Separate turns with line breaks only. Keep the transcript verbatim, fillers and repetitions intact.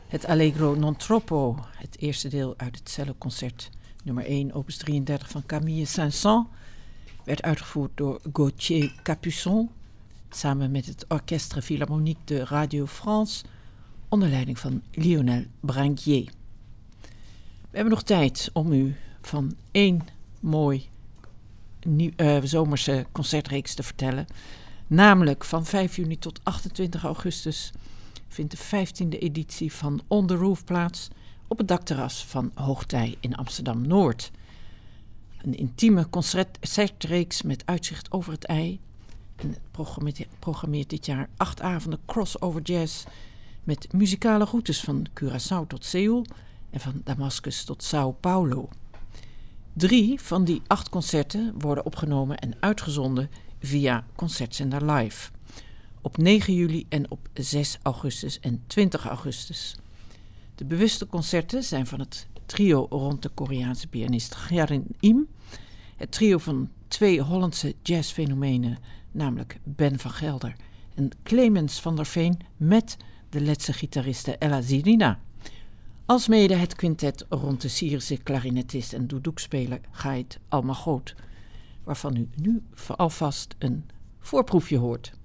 Het Allegro non troppo, het eerste deel uit het celloconcert nummer één, opus drieëndertig van Camille Saint-Saëns, werd uitgevoerd door Gauthier Capuçon samen met het Orchestre Philharmonique de Radio France onder leiding van Lionel Branquier. We hebben nog tijd om u van één mooi nieuw, uh, zomerse concertreeks te vertellen. Namelijk van vijf juni tot achtentwintig augustus vindt de vijftiende editie van On the Roof plaats op het dakterras van Hoogtij in Amsterdam-Noord. Een intieme concertreeks met uitzicht over het IJ. En het programmeert, programmeert dit jaar acht avonden crossover jazz met muzikale routes van Curaçao tot Seoul en van Damascus tot Sao Paulo. Drie van die acht concerten worden opgenomen en uitgezonden via Concertzender Live. Op negen juli en op zes augustus en twintig augustus. De bewuste concerten zijn van het trio rond de Koreaanse pianist Hyarin Im. Het trio van twee Hollandse jazzfenomenen, namelijk Ben van Gelder en Clemens van der Veen met de Letse gitariste Ella Zirina. Alsmede het quintet rond de Syrische klarinetist en doedoekspeler Gait Almagoot, waarvan u nu alvast een voorproefje hoort.